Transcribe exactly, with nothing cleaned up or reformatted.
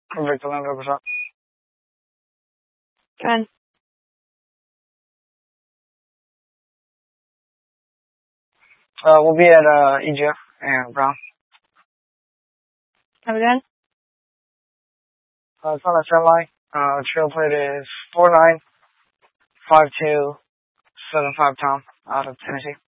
Victor Lando, what's up? Good. Uh, we'll be at, uh, E G F and Brown. Have a good? Uh, it's on a semi. Uh, trail plate is four nine five two seven five Tom out of Tennessee.